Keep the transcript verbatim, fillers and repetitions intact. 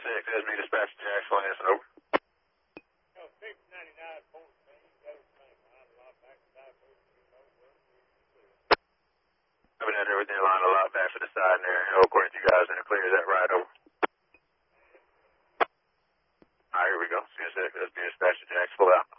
six, S B dispatch to Jacksonville, Anson, over. I've been under everything line a lot back to the side there, you know, according to you guys, and it clears that right over. Alright, here we go. C S X, S B dispatch to Jacksonville out.